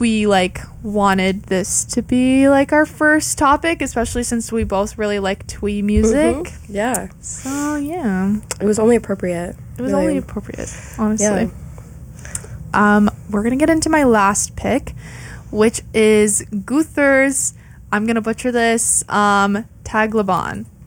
we like wanted this to be like our first topic, especially since we both really like twee music. Yeah. So yeah, It was only appropriate. it was only appropriate, honestly. We're gonna get into my last pick, which is Guthur's, I'm gonna butcher this, Taglaban.